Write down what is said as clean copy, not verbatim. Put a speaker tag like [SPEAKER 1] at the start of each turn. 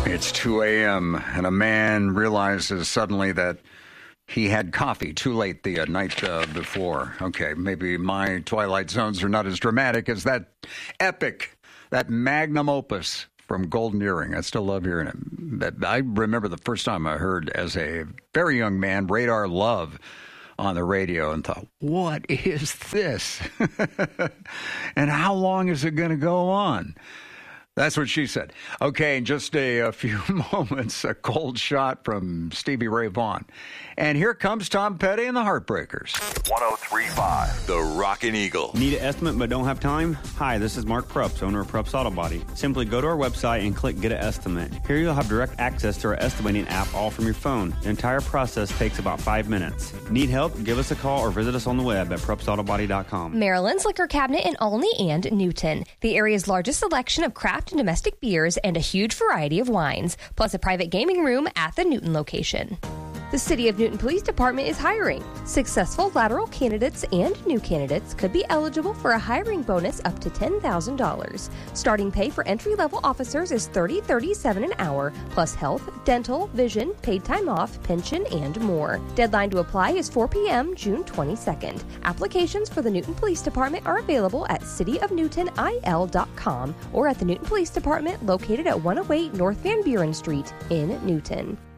[SPEAKER 1] It's 2 a.m. and a man realizes suddenly that he had coffee too late the night before. Okay, maybe my Twilight Zones are not as dramatic as that epic, that magnum opus from Golden Earring. I still love hearing it. I remember the first time I heard, as a very young man, Radar Love on the radio and thought, what is this? And how long is it going to go on? That's what she said. Okay, in just a few moments, a cold shot from Stevie Ray Vaughan. And here comes Tom Petty and the Heartbreakers.
[SPEAKER 2] 103.5, The Rockin' Eagle.
[SPEAKER 3] Need an estimate but don't have time? Hi, this is Mark Prupps, owner of Prupps Auto Body. Simply go to our website and click Get an Estimate. Here you'll have direct access to our estimating app all from your phone. The entire process takes about 5 minutes. Need help? Give us a call or visit us on the web at PruppsAutobody.com.
[SPEAKER 4] Maryland's Liquor Cabinet in Olney and Newton. The area's largest selection of craft and domestic beers and a huge variety of wines, plus a private gaming room at the Newton location. The City of Newton Police Department is hiring. Successful lateral candidates and new candidates could be eligible for a hiring bonus up to $10,000. Starting pay for entry-level officers is $30.37 an hour, plus health, dental, vision, paid time off, pension, and more. Deadline to apply is 4 p.m. June 22nd. Applications for the Newton Police Department are available at cityofnewtonil.com or at the Newton Police Department located at 108 North Van Buren Street in Newton.